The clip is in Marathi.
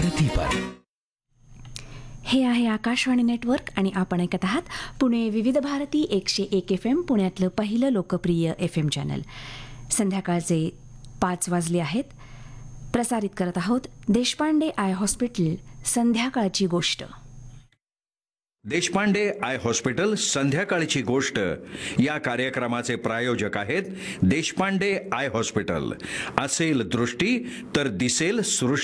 भारती पर. हे आहे आकाशवाणी नेटवर्क आणि आपण ऐकत आहात पुणे विविध भारती 101 FM, पुण्यातलं पहिलं लोकप्रिय FM चॅनल. संध्याकाळचे 5 वाजले आहेत. प्रसारित करत आहोत देशपांडे आय हॉस्पिटल संध्याकाळची गोष्ट. देशपांडे आय हॉस्पिटल संध्याकाळची गोष्ट या कार्यक्रमाचे प्रायोजक आहेत देशपांडे आय हॉस्पिटल. असेल दृष्टी तर दिसेल सृष्टी.